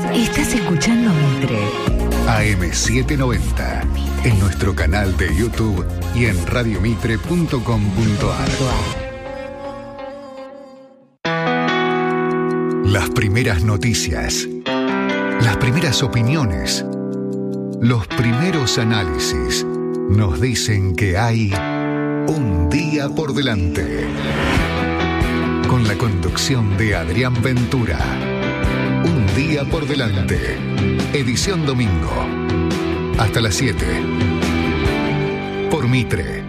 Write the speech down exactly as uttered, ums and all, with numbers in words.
Estás escuchando Mitre. A M setecientos noventa. En nuestro canal de YouTube y en radio mitre punto com punto a r. Las primeras noticias. Las primeras opiniones. Los primeros análisis nos dicen que hay un día por delante. Con la conducción de Adrián Ventura. Un día por delante. Edición domingo. Hasta las siete. Por Mitre.